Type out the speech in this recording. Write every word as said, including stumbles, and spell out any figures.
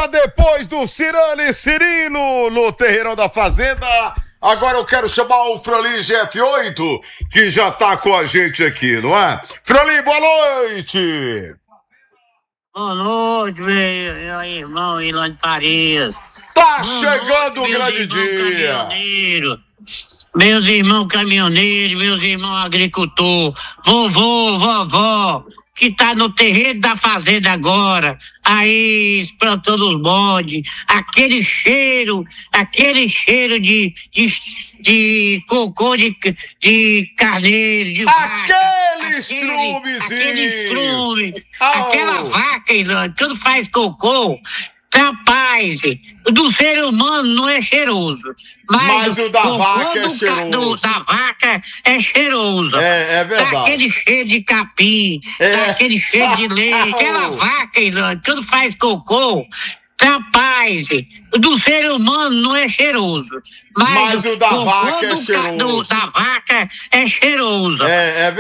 volta depois do Cirano e Cirino no Terreirão da Fazenda. Agora eu quero chamar o Frolim G F oito, que já tá com a gente aqui, não é? Frolim, boa noite! Boa noite, meu irmão Ilane Farias. Tá Boa chegando noite, o grande dia! Caminhoneiro. Meus irmãos caminhoneiros, meus irmãos agricultores, vovô, vovó, que tá no terreiro da fazenda agora, aí esplantando os bodes, aquele cheiro, aquele cheiro de, de, de cocô de, de carneiro, de vaca. Aquele Aquele estrumezinho! aquele estrume, Oh. aquela vaca, Ilane, quando faz cocô, rapaz, do ser humano não é cheiroso. Mas, Mas o da cocô vaca é do ca- cheiroso. do- da vaca é cheiroso. É, é verdade. Dá aquele cheiro de capim, É. dá aquele cheiro de leite. Aquela vaca, Ilane, quando faz cocô, rapaz, do ser humano não é cheiroso. Mas, Mas o da cocô vaca é do ca- cheiroso. do- da vaca é cheiroso. É, é